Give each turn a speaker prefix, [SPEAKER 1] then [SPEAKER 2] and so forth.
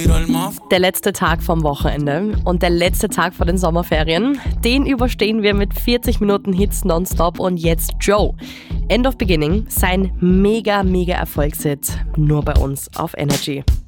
[SPEAKER 1] Der letzte Tag vom Wochenende und der letzte Tag vor den Sommerferien, den überstehen wir mit 40 Minuten Hits nonstop und jetzt Joe. End of Beginning, sein mega Erfolgshit, nur bei uns auf Energy.